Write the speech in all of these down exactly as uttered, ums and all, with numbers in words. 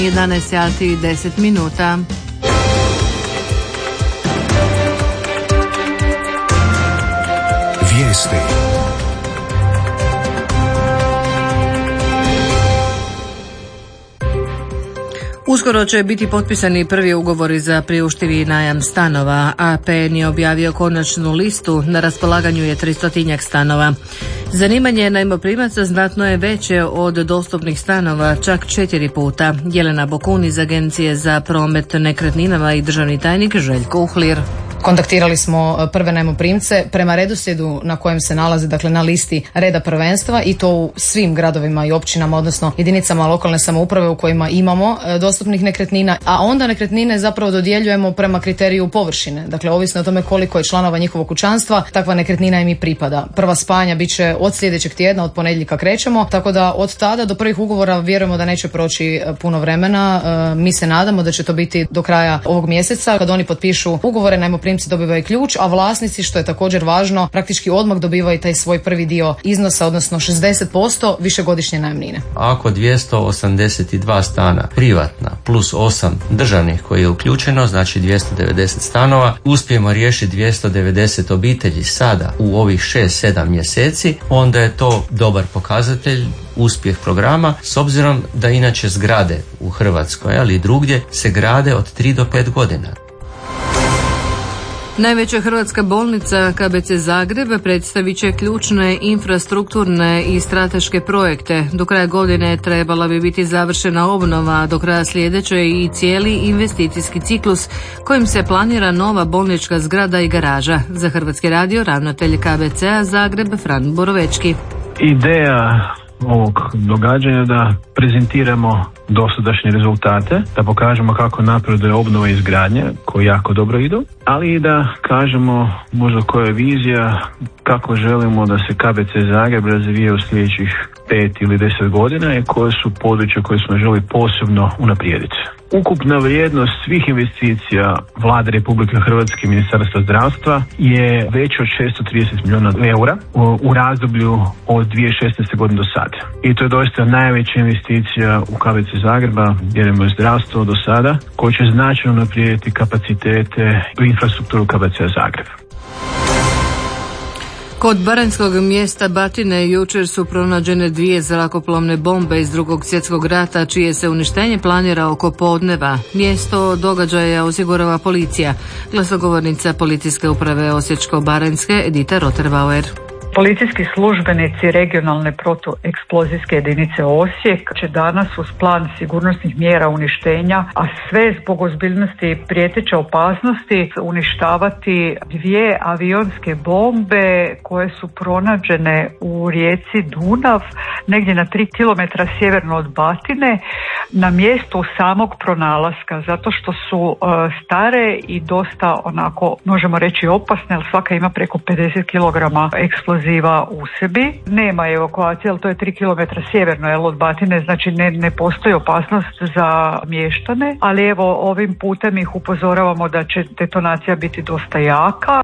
jedanaest sati i deset minuta. Vijesti. Uskoro će biti potpisani prvi ugovori za priuštivi najam stanova. A P N je objavio konačnu listu, na raspolaganju je tristotinjak stanova. Zanimanje najmoprimaca znatno je veće od dostupnih stanova, čak četiri puta. Jelena Bokun iz Agencije za promet nekretninama i državni tajnik Željko Uhlir. Kontaktirali smo prve najmoprimce prema redoslijedu na kojem se nalaze, dakle na listi reda prvenstva, i to u svim gradovima i općinama, odnosno jedinicama lokalne samouprave u kojima imamo dostupnih nekretnina, a onda nekretnine zapravo dodjeljujemo prema kriteriju površine. Dakle, ovisno o tome koliko je članova njihovog kućanstva, takva nekretnina im i pripada. Prva spajanja bit će od sljedećeg tjedna, od ponedjeljka krećemo, tako da od tada do prvih ugovora vjerujemo da neće proći puno vremena. Mi se nadamo da će to biti do kraja ovog mjeseca. Kad oni potpišu ugovore, najmoprimci dobivaju ključ, a vlasnici, što je također važno, praktički odmah dobivaju taj svoj prvi dio iznosa, odnosno šezdeset posto višegodišnje najamnine. Ako dvjesto osamdeset dva stana privatna plus osam državnih koji je uključeno, znači dvjesto devedeset stanova, uspijemo riješiti dvjesto devedeset obitelji sada u ovih šest sedam mjeseci, onda je to dobar pokazatelj, uspjeh programa, s obzirom da inače zgrade u Hrvatskoj, ali i drugdje, se grade od tri do pet godina. Najveća hrvatska bolnica K B C Zagreb predstavit će ključne infrastrukturne i strateške projekte. Do kraja godine trebala bi biti završena obnova, do kraja sljedeće i cijeli investicijski ciklus kojim se planira nova bolnička zgrada i garaža. Za Hrvatski radio ravnatelj K B C-a Zagreb Fran Borovečki. Ideja ovog događanja da prezentiramo dosadašnje rezultate, da pokažemo kako napreduje obnova i izgradnja koji jako dobro idu, ali i da kažemo možda koja je vizija kako želimo da se K B C Zagreb razvije u sljedećih pet ili deset godina i koje su područja koje smo želi posebno unaprijediti. Ukupna vrijednost svih investicija Vlade Republike Hrvatske i Ministarstva zdravstva je veća od šesto trideset milijuna eura u, u razdoblju od dvije tisuće šesnaeste godine do sada. I to je doista najveća investicija u K B C Zagreba, vjerujemo je zdravstvo do sada, koja će značajno unaprijediti kapacitete u infrastrukturu K B C Zagreb. Kod baranjskog mjesta Batine jučer su pronađene dvije zrakoplovne bombe iz Drugog svjetskog rata, čije se uništenje planira oko podneva. Mjesto događaja osigurava policija. Glasnogovornica Policijske uprave Osječko-baranjske Edita Roterbauer. Policijski službenici regionalne protueksplozijske jedinice Osijek će danas uz plan sigurnosnih mjera uništenja, a sve zbog ozbiljnosti prijeteće opasnosti, uništavati dvije avionske bombe koje su pronađene u rijeci Dunav, negdje na tri kilometra sjeverno od Batine, na mjestu samog pronalaska, zato što su uh, stare i dosta onako, možemo reći, opasne, ali svaka ima preko pedeset kilograma eksploziva u sebi. Nema evakuacije, ali to je tri kilometra sjeverno jel, od Batine, znači ne, ne postoji opasnost za mještane, ali evo ovim putem ih upozoravamo da će detonacija biti dosta jaka.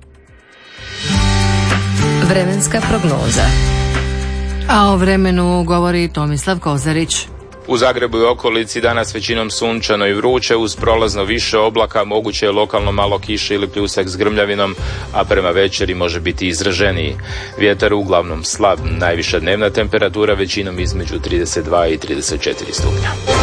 Vremenska prognoza. A o vremenu govori Tomislav Kozarić. U Zagrebu i okolici danas većinom sunčano i vruće, uz prolazno više oblaka, moguće je lokalno malo kiše ili pljusak s grmljavinom, a prema večeri može biti izraženiji. Vjetar uglavnom slab, najviša dnevna temperatura većinom između trideset dva i trideset četiri stupnja.